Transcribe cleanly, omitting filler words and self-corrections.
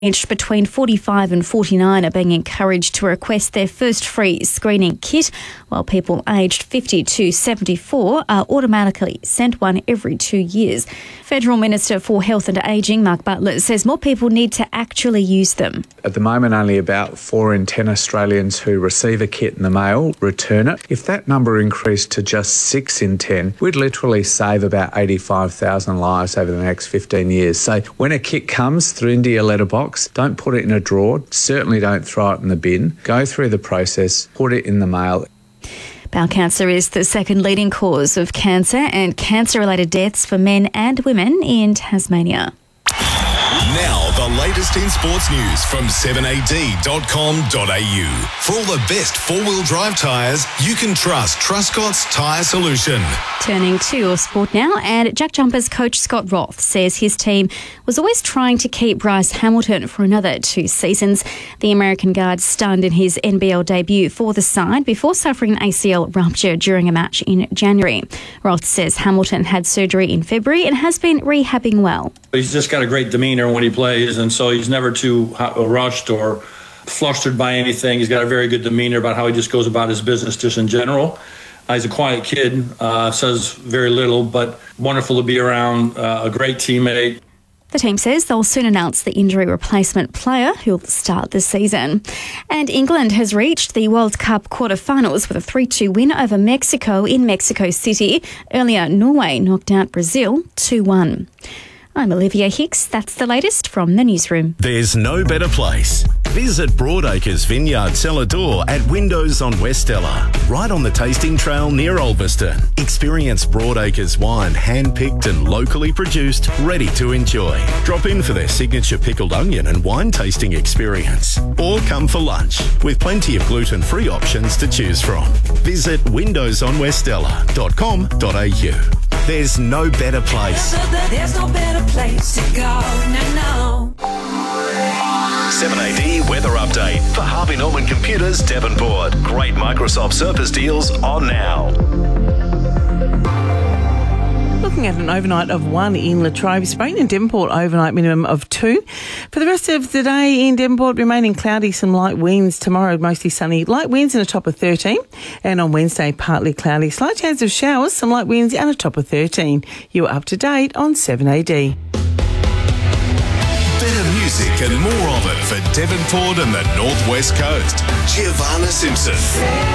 Aged between 45 and 49 are being encouraged to request their first free screening kit, while people aged 50 to 74 are automatically sent one every 2 years. Federal Minister for Health and Ageing, Mark Butler, says more people need to actually use them. At the moment, only about 4 in 10 Australians who receive a kit in the mail return it. If that number increased to just 6 in 10, we'd literally save about 85,000 lives over the next 15 years. So when a kit comes through into your letterbox, don't put it in a drawer. Certainly don't throw it in the bin. Go through the process, put it in the mail. Bowel cancer is the second leading cause of cancer and cancer-related deaths for men and women in Tasmania. Now, the latest in sports news from 7ad.com.au. For all the best four-wheel drive tyres, you can trust Truscott's Tyre Solution. Turning to your sport now, and Jack Jumpers coach Scott Roth says his team was always trying to keep Bryce Hamilton for another 2 seasons. The American guard stunned in his NBL debut for the side before suffering an ACL rupture during a match in January. Roth says Hamilton had surgery in February and has been rehabbing well. He's just got a great demeanour when he plays, and so he's never too rushed or flustered by anything. He's got a very good demeanour about how he just goes about his business just in general. He's a quiet kid, says very little, but wonderful to be around, a great teammate. The team says they'll soon announce the injury replacement player who'll start the season. And England has reached the World Cup quarterfinals with a 3-2 win over Mexico in Mexico City. Earlier, Norway knocked out Brazil 2-1. I'm Olivia Hicks. That's the latest from the newsroom. There's no better place. Visit Broadacres Vineyard Cellar Door at Windows on Westella, right on the tasting trail near Ulverston. Experience Broadacres wine, hand-picked and locally produced, ready to enjoy. Drop in for their signature pickled onion and wine tasting experience. Or come for lunch, with plenty of gluten-free options to choose from. Visit windowsonwestella.com.au. There's no better place. There's no better place to go, no. 7AD Weather Update for Harvey Norman Computers, Devonport. Great Microsoft Surface deals on now. Looking at an overnight of 1 in Latrobe, Spain and Devonport overnight minimum of 2. For the rest of the day in Devonport, remaining cloudy, some light winds. Tomorrow, mostly sunny, light winds and a top of 13. And on Wednesday, partly cloudy, slight chance of showers, some light winds and a top of 13. You're up to date on 7AD. Better music and more of it for Devonport and the North West Coast. Giovanna Simpson.